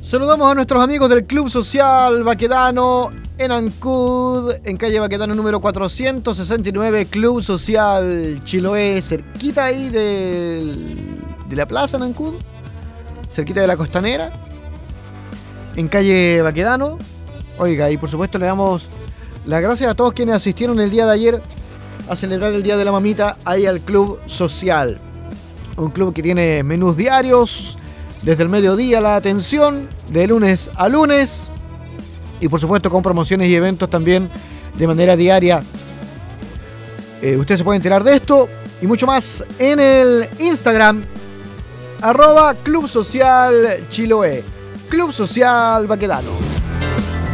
Saludamos a nuestros amigos del Club Social Baquedano en Ancud, en calle Baquedano número 469, Club Social Chiloé, cerquita ahí de la plaza en Ancud, cerquita de la Costanera, en calle Baquedano. Oiga, y por supuesto le damos las gracias a todos quienes asistieron el día de ayer a celebrar el Día de la Mamita ahí al Club Social. Un club que tiene menús diarios, desde el mediodía la atención, de lunes a lunes, y por supuesto con promociones y eventos también de manera diaria. Usted se puede enterar de esto y mucho más en el Instagram @Club Social Chiloé, Club Social Baquedano.